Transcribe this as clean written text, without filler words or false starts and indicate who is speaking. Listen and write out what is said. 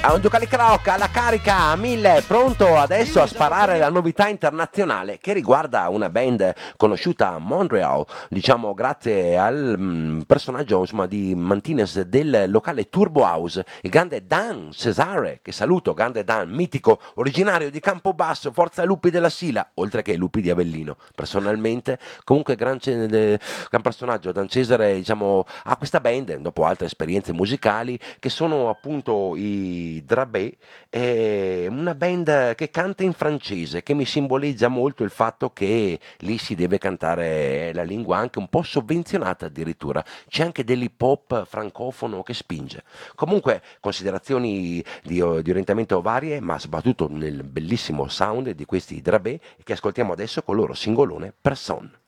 Speaker 1: A un giocare Croc alla carica a 1000, pronto adesso a sparare la novità internazionale che riguarda una band conosciuta a Montreal, diciamo grazie al personaggio insomma, di Martinez del locale Turbo House, il grande Dan Cesare, che saluto, grande Dan, mitico, originario di Campobasso, Forza Lupi della Sila, oltre che Lupi di Avellino, personalmente, comunque gran personaggio, Dan Cesare diciamo, ha questa band, dopo altre esperienze musicali, che sono appunto i Drabé, è una band che canta in francese, che mi simboleggia molto il fatto che lì si deve cantare la lingua anche un po' sovvenzionata addirittura, c'è anche dell'hip hop francofono che spinge. Comunque considerazioni di orientamento varie, ma soprattutto nel bellissimo sound di questi Drabé che ascoltiamo adesso con il loro singolone Person.